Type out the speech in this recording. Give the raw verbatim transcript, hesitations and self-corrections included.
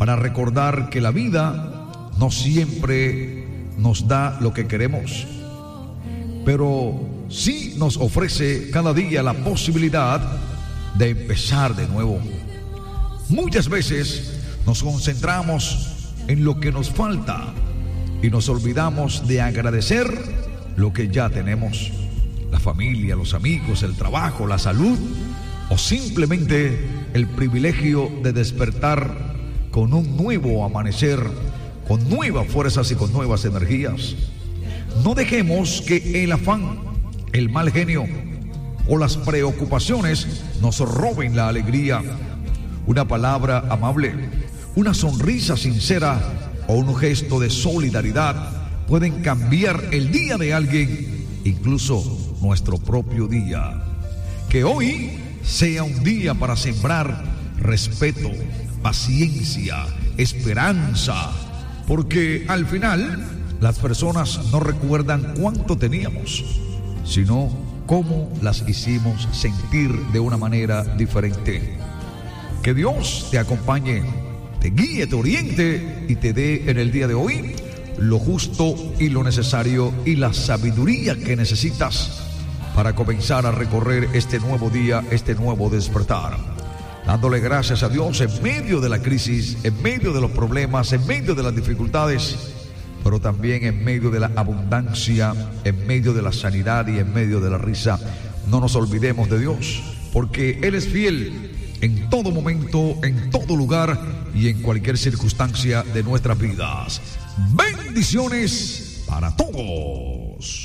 para recordar que la vida no siempre nos da lo que queremos, pero sí nos ofrece cada día la posibilidad de empezar de nuevo. Muchas veces nos concentramos en lo que nos falta y nos olvidamos de agradecer lo que ya tenemos: la familia, los amigos, el trabajo, la salud, o simplemente el privilegio de despertar con un nuevo amanecer, con nuevas fuerzas y con nuevas energías. No dejemos que el afán, el mal genio o las preocupaciones nos roben la alegría. Una palabra amable, una sonrisa sincera o un gesto de solidaridad pueden cambiar el día de alguien, incluso nuestro propio día. Que hoy sea un día para sembrar respeto, paciencia, esperanza, porque al final las personas no recuerdan cuánto teníamos, sino cómo las hicimos sentir de una manera diferente. Que Dios te acompañe, te guíe, te oriente y te dé en el día de hoy lo justo y lo necesario y la sabiduría que necesitas para comenzar a recorrer este nuevo día, este nuevo despertar. Dándole gracias a Dios en medio de la crisis, en medio de los problemas, en medio de las dificultades, pero también en medio de la abundancia, en medio de la sanidad y en medio de la risa. No nos olvidemos de Dios, porque Él es fiel en todo momento, en todo lugar y en cualquier circunstancia de nuestras vidas. Bendiciones para todos.